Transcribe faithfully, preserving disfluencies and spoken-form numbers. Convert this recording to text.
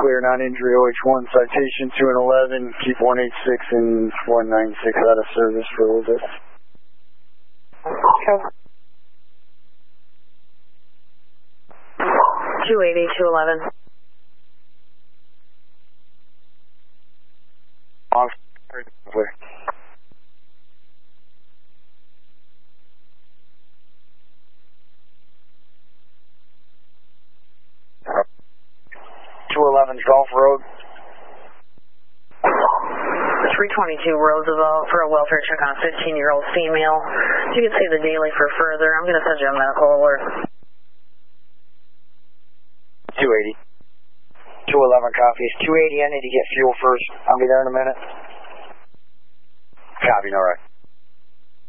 clear, non-injury, O H one, citation two and eleven, keep one eight six and one nine six out of service for a little bit. Cover. two eighty, two eleven. Off. Clear. two eleven Gulf Road. three twenty-two Roosevelt for a welfare check on a fifteen-year-old female. If you could say the daily for further, I'm going to send you a medical alert. two eighty. two eleven copies. two eighty, I need to get fuel first. I'll be there in a minute. Copy, all right.